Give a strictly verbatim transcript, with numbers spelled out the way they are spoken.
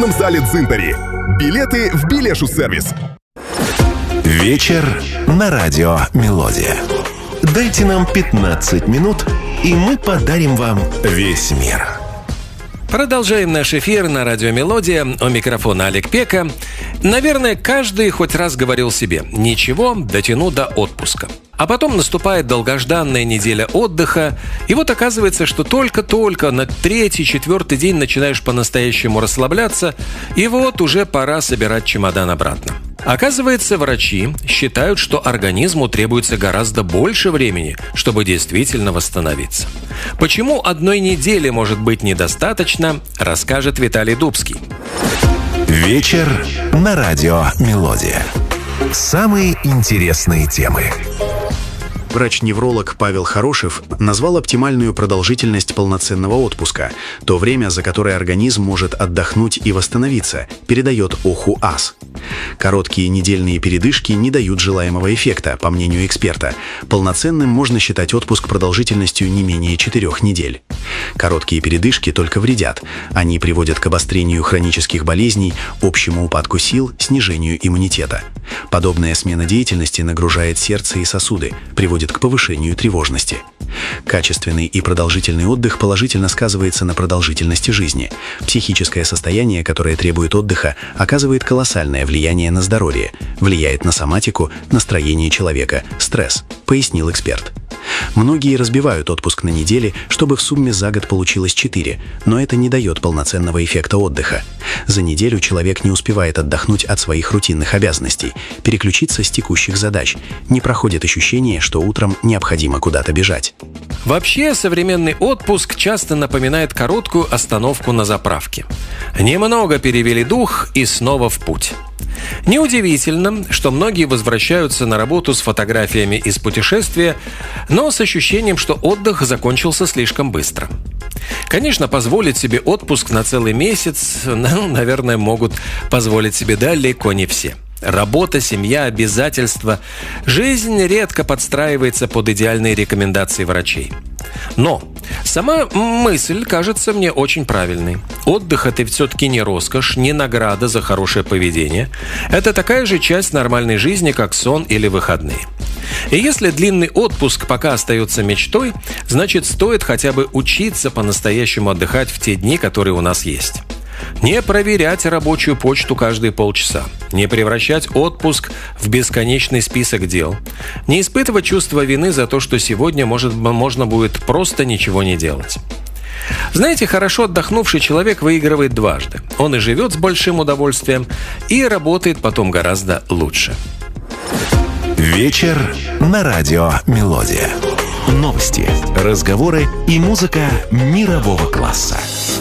концертном зале «Дзинтари». Билеты в Билешу-сервис. Вечер на радио «Мелодия». Дайте нам пятнадцать минут, и мы подарим вам весь мир. Продолжаем наш эфир на радио «Мелодия». У микрофона Олег Пека. Наверное, каждый хоть раз говорил себе: «Ничего, дотяну до отпуска». А потом наступает долгожданная неделя отдыха, и вот оказывается, что только-только на третий-четвертый день начинаешь по-настоящему расслабляться, и вот уже пора собирать чемодан обратно. Оказывается, врачи считают, что организму требуется гораздо больше времени, чтобы действительно восстановиться. Почему одной недели может быть недостаточно, расскажет Виталий Дубский. Вечер на радио «Мелодия». Самые интересные темы. Врач-невролог Павел Хорошев назвал оптимальную продолжительность полноценного отпуска, то время, за которое организм может отдохнуть и восстановиться, передает ОХУАС. Короткие недельные передышки не дают желаемого эффекта, по мнению эксперта. Полноценным можно считать отпуск продолжительностью не менее четырех недель. Короткие передышки только вредят. Они приводят к обострению хронических болезней, общему упадку сил, снижению иммунитета. Подобная смена деятельности нагружает сердце и сосуды, приводит к повышению тревожности. Качественный и продолжительный отдых положительно сказывается на продолжительности жизни. Психическое состояние, которое требует отдыха, оказывает колоссальное влияние на здоровье, влияет на соматику, настроение человека, стресс, пояснил эксперт. Многие разбивают отпуск на недели, чтобы в сумме за год получилось четыре, но это не дает полноценного эффекта отдыха. За неделю человек не успевает отдохнуть от своих рутинных обязанностей, переключиться с текущих задач, не проходит ощущение, что утром необходимо куда-то бежать. Вообще, современный отпуск часто напоминает короткую остановку на заправке. Немного перевели дух и снова в путь. Неудивительно, что многие возвращаются на работу с фотографиями из путешествия, но с ощущением, что отдых закончился слишком быстро. Конечно, позволить себе отпуск на целый месяц, ну, наверное, могут позволить себе далеко не все. Работа, семья, обязательства. Жизнь редко подстраивается под идеальные рекомендации врачей. Но сама мысль кажется мне очень правильной. Отдых – это все-таки не роскошь, не награда за хорошее поведение. Это такая же часть нормальной жизни, как сон или выходные. И если длинный отпуск пока остается мечтой, значит, стоит хотя бы учиться по-настоящему отдыхать в те дни, которые у нас есть. Не проверять рабочую почту каждые полчаса, не превращать отпуск в бесконечный список дел, не испытывать чувство вины за то, что сегодня может, можно будет просто ничего не делать. Знаете, хорошо отдохнувший человек выигрывает дважды. Он и живет с большим удовольствием, и работает потом гораздо лучше. Вечер на радио «Мелодия». Новости, разговоры и музыка мирового класса.